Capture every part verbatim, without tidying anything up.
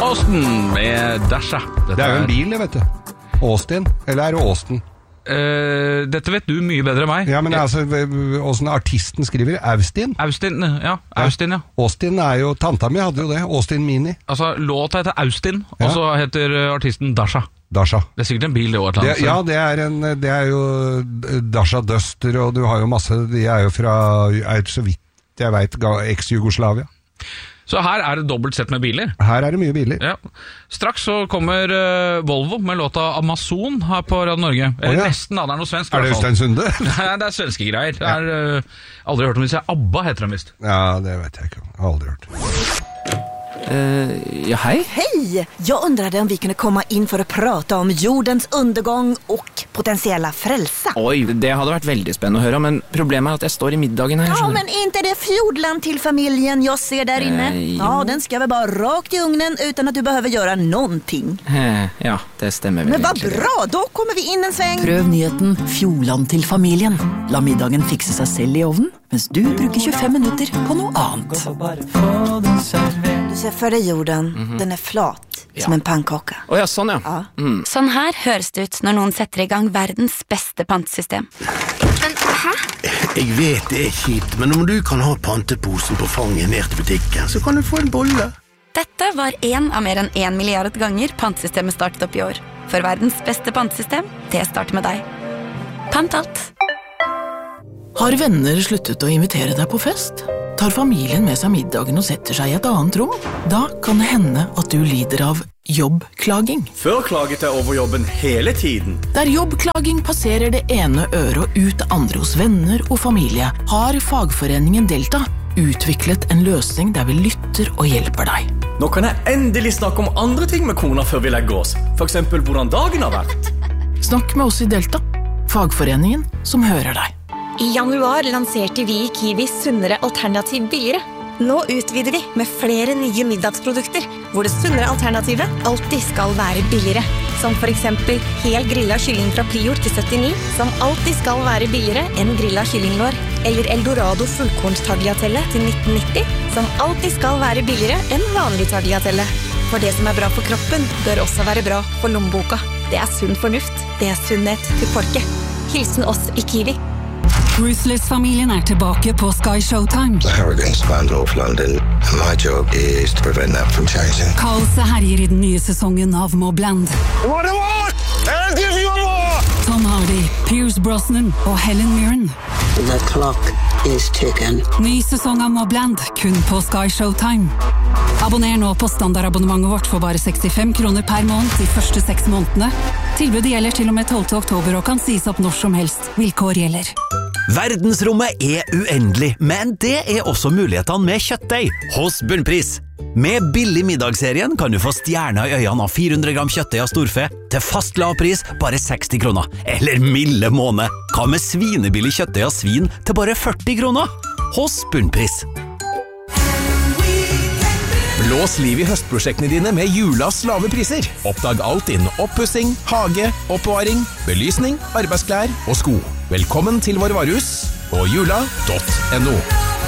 Austin med Dasha. Dette Det er jo en bil, det, vet du. Austin, eller er det Austin? Uh, dette vet du mye bedre enn meg. Ja, men altså, hvordan artisten skriver Austin? Austin, ja, Austin, ja. Austin er jo, tanta mi hadde jo det, Austin Mini. Altså, låta heter Austin, ja. Og så heter artisten Dasha. Dasha. Det er sikkert en bil det år til. Ja, det er, en, det er jo Dasha Duster, og du har jo masse, de er jo fra, er så vidt jeg vet, eks-Jugoslavia. Så her er det dobbelt sett med biler. Her er det mye biler. Ja. Straks så kommer uh, Volvo med låta Amazon her på Radio Norge. Eller oh, ja. Nesten, da. Det er noe svensk. Er det Øystein Sunde? Nei, det er svenske greier. Det er, uh, aldri hørt om hvis jeg ABBA heter dem visst. Ja, det vet jeg ikke. Aldri hørt. Uh, ja, hej. Hej! Jag undrade om vi kunde komma in för att prata om jordens undergång och potentiella frälsa. Oj, det hade varit väldigt spännande att höra, men problemet är att jag står i middagen här. Ja, men inte det fjordland till familjen jag ser där inne. Uh, ja, den ska väl bara rakt i ugnen utan att du behöver göra någonting. Uh, ja, det stämmer väl. Men vad bra, då kommer vi in en sväng. Prøv nyheten fjordland til familien. La middagen fikse seg selv i ovnen, mens du bruker tjugofem minutter på noe annet. Du ser för dig jorden, mm-hmm. Den är flat, ja. Som en pannkaka. Åh ja, sånn ja. ja. Mm. Sånn her høres det ut når noen setter i gang verdens beste pantesystem. Men, hæ? Jeg vet det er kjipt, men om du kan ha panteposen på fanget ned til butikken, så kan du få en bolle. Dette var en av mer enn en milliard ganger pantesystemet startet opp i år. For verdens beste pantesystem, det starter med deg. Pant alt. Har venner sluttet å invitere deg på fest? Tar familien med seg middagen og setter seg i et annet rom? Da kan det hende at du lider av jobbklaging. Før klaget jeg over jobben hele tiden. Der jobbklaging passerer det ene øret og ut andre hos venner og familie, har fagforeningen Delta utviklet en løsning der vi lytter og hjelper deg. Nå kan jeg endelig snakke om andre ting med kona før vi legger oss. For eksempel hvordan dagen har vært. Snakk med oss i Delta, fagforeningen som hører deg. I januar lanserte vi i Kiwi sunnere alternativ billigere. Nå utvider vi med flere nye middagsprodukter, hvor det sunnere alternativet alltid skal være billigere. Som for eksempel hel grillet kylling fra Prior til syttini, som alltid skal være billigere enn grillet kyllinglår. Eller Eldorado fullkorns tagliatelle til nitten nitti, som alltid skal være billigere enn vanlig tagliatelle. For det som er bra for kroppen, bør også være bra for lommeboka. Det er sunn fornuft. Det er sunnhet til folket. Hilsen oss i Kiwi. Ruthless-familien er tilbake på Sky Showtime. The Harrogans banned off London, and my job is to prevent that from changing. Kaoset herjer i den nye sesongen av Mobland. What do you want? I'll give you more! Tom Hardy, Pierce Brosnan og Helen Mirren. The clock is ticking. Ny sesong av Mobland, kun på Sky Showtime. Abonner nå på standardabonnementet vårt for bare sekstifem kroner per måned de første seks månedene. Tilbudet gjelder til og med tolvte oktober og kan sies opp når som helst. Vilkår gjelder. Verdensrommet er uendelig, men det er også mulighetene med kjøttdeig hos Bunnpris. Med billig middagsserien kan du få stjerner i øynene av fire hundre gram kjøttdeig av storfe til fast lav pris bare seksti kroner. Eller milde måned. Hva med svinebillig kjøttdeig av svin til bare førti kroner? Hos Bunnpris. Blås liv i høstprosjektene dine med julas lave priser. Oppdag alt innen oppussing, hage, oppbevaring, belysning, arbeidsklær og sko. Velkommen til vår varehus på jula punktum no.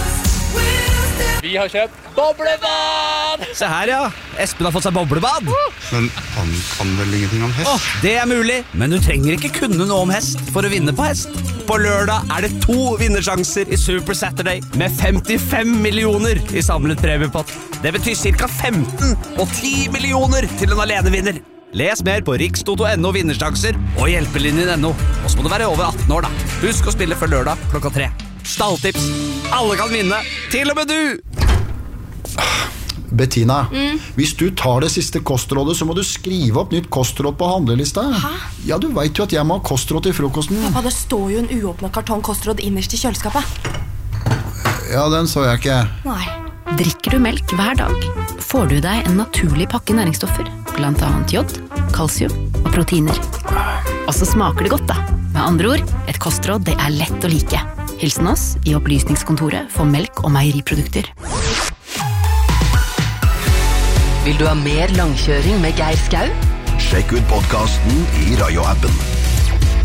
Vi har kjøpt boblebad! Se her ja, Espen har fått seg boblebad. Men han kan vel ingenting om hest? Åh, det er mulig, men du trenger ikke kunne noe om hest for å vinne på hest. På lørdag er det to vinnersjanser i Super Saturday med femtifem millioner i samlet premiepott. Det betyr cirka femten og ti millioner til en alenevinner. Les mer på rikstoto punktum no vinnersjanser og hjelpelinjen punktum no. Og så må du være over atten år da. Husk å spille for lørdag klokka tre. Stalltips. Alle kan vinne, til og med du! Bettina, mm. hvis du tar det siste kostrådet, så må du skrive opp nytt kostråd på handlelista. Hæ? Ja, du vet jo at jeg må ha kostråd til frokosten. Pappa, det står jo en uåpnet kartong kostråd innerst i kjøleskapet. Ja, den så jeg ikke. Nei. Drikker du melk hver dag, får du deg en naturlig pakke næringsstoffer, blant annet jod, kalsium og proteiner. Og så smaker det godt da. Med andre ord, et kostråd det er lett å like. Hilsen oss i opplysningskontoret for melk og meieriprodukter. Vil du ha mer langkjøring med Geir Skau? Sjekk ut podcasten i Radio-appen.